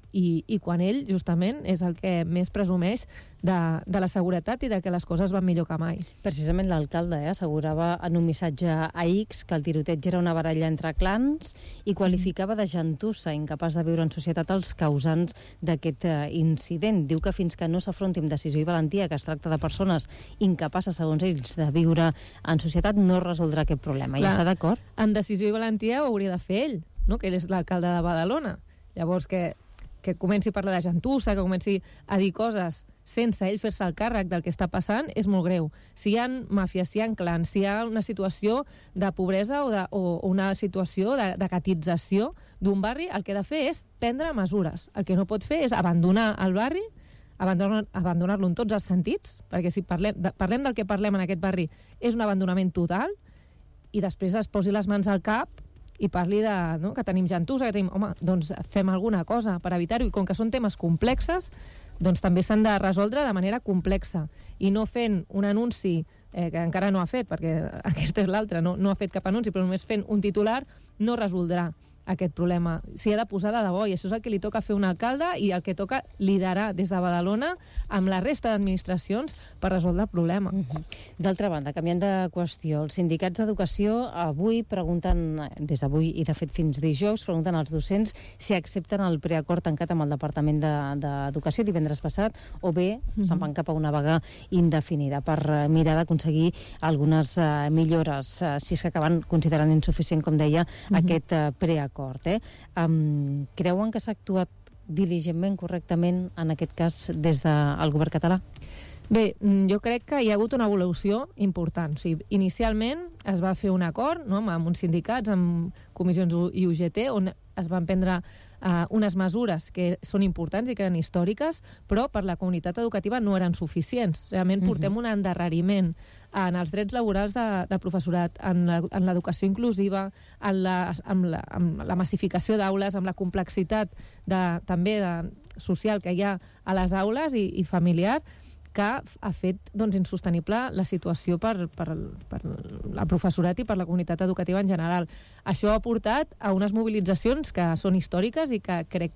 i quan ell, justament, és el que més presumeix de la seguretat i de que les coses van millor que mai. Precisament l'alcalde assegurava en un missatge a X que el tiroteig era una baralla entre clans i qualificava de gentussa, incapaç de viure en societat, els causants d'aquest incident. Diu que fins que no s'afronti amb decisió i valentia, que es tracta de persones incapaces, segons ells, de viure en societat, no resoldrà aquest problema. I està d'acord? Amb decisió i valentia ho hauria de fer ell, no? Que ell és l'alcalde de Badalona. Llavors, que comenci a parlar de gentussa, que comenci a dir coses sense ell fer-se el càrrec del que està passant, és molt greu. Si hi ha màfies, si hi ha clans, si hi ha una situació de pobresa o una situació de catització d'un barri, el que ha de fer és prendre mesures. El que no pot fer és abandonar el barri, abandonar-lo en tots els sentits, perquè si parlem del que parlem en aquest barri, és un abandonament total, i després es posi les mans al cap i parli de, no, que tenim gentussa, que tenim... Home, doncs fem alguna cosa per evitar-ho, i com que són temes complexes, doncs també s'han de resoldre de manera complexa, i no fent un anunci que encara no ha fet, perquè aquesta és l'altra, no ha fet cap anunci, però només fent un titular no resoldrà aquest problema. S'hi ha de posar de debò, i això és el que li toca fer un alcalde i el que toca liderar des de Badalona amb la resta d'administracions per resoldre el problema. D'altra banda, canviant de qüestió, els sindicats d'educació avui pregunten, des d'avui i de fet fins dijous, pregunten als docents si accepten el preacord tancat amb el Departament d'Educació divendres passat, o bé se'n van cap a una vaga indefinida per mirar d'aconseguir algunes millores, si és que acaben considerant insuficient, com deia, aquest preacord. Creuen que s'ha actuat diligentment, correctament, en aquest cas, des del govern català? Bé, jo crec que hi ha hagut una evolució important. O sigui, inicialment es va fer un acord, no, amb uns sindicats, amb comissions i UGT, on es van prendre unes mesures que són importants i que eren històriques, però per la comunitat educativa no eren suficients. Realment portem un endarreriment en els drets laborals de professorat, en l'educació inclusiva, amb la massificació d'aules, amb la complexitat també social que hi ha a les aules i familiar, que ha fet insostenible la situació per al professorat i per la comunitat educativa en general. Això ha portat a unes mobilitzacions que són històriques i que crec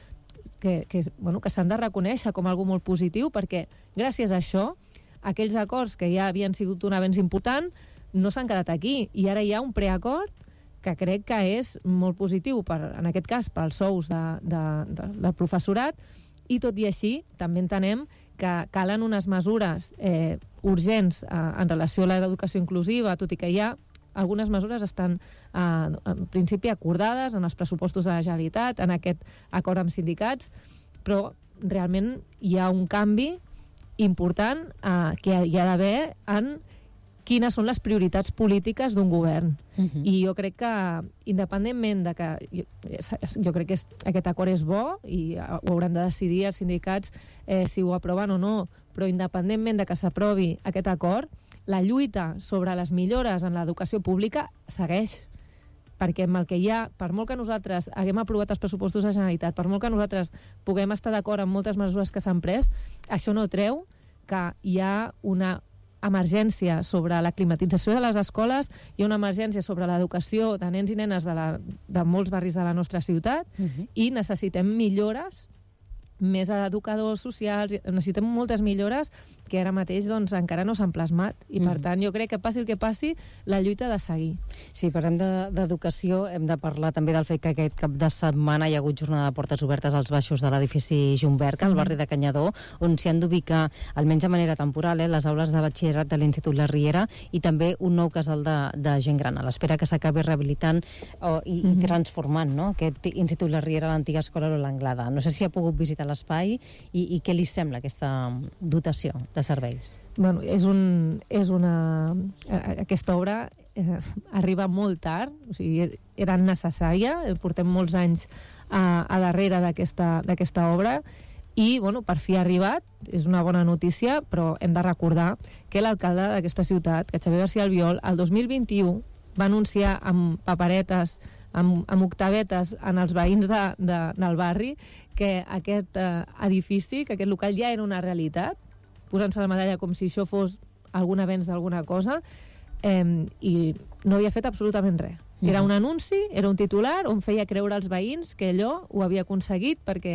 que s'han de reconèixer com algo molt positiu, perquè gràcies a això aquells acords que ja havien sigut un avenç important no s'han quedat aquí, i ara hi ha un preacord que crec que és molt positiu, en aquest cas pels sous del professorat, i tot i així també entenem que calen unes mesures urgents en relació a l'educació inclusiva, tot i que hi ha algunes mesures estan en principi acordades en els pressupostos de la Generalitat, en aquest acord amb sindicats, però realment hi ha un canvi important que hi ha d'haver en quines són les prioritats polítiques d'un govern. I jo crec que, independentment de que... Jo crec que aquest acord és bo i ho hauran de decidir els sindicats si ho aproven o no, però independentment de que s'aprovi aquest acord, la lluita sobre les millores en l'educació pública segueix, perquè amb el que hi ha, per molt que nosaltres haguem aprovat els pressupostos de la Generalitat, per molt que nosaltres puguem estar d'acord amb moltes mesures que s'han pres, això no treu que hi ha una emergència sobre la climatització de les escoles, hi ha una emergència sobre l'educació de nens i nenes de molts barris de la nostra ciutat, i necessitem millores, més educadors socials, necessitem moltes millores que ara mateix encara no s'han plasmat, i per tant jo crec que passi el que passi, la lluita ha de seguir. Sí, parlem d'educació, hem de parlar també del fet que aquest cap de setmana hi ha hagut jornada de portes obertes als baixos de l'edifici Jumberca, al barri de Canyadó, on s'hi han d'ubicar, almenys de manera temporal, les aules de batxillerat de l'Institut La Riera i també un nou casal de gent gran, a l'espera que s'acabi rehabilitant i transformant, no?, aquest Institut La Riera a l'antiga escola l'Anglada. No sé si ha pogut visitar l'espai i què li sembla aquesta dotació de serveis. Bueno, aquesta obra arriba molt tard, o sigui, era necessària, portem molts anys a darrere d'aquesta obra, i per fi ha arribat, és una bona notícia, però hem de recordar que l'alcalde d'aquesta ciutat, que Xavier García Albiol, el 2021 va anunciar amb paperetes, amb octavetes en els veïns del barri, que aquest edifici, que aquest local ja era una realitat, posant-se la medalla com si això fos algun avenç d'alguna cosa, i no havia fet absolutament res. Era un anunci, era un titular on feia creure als veïns que allò ho havia aconseguit perquè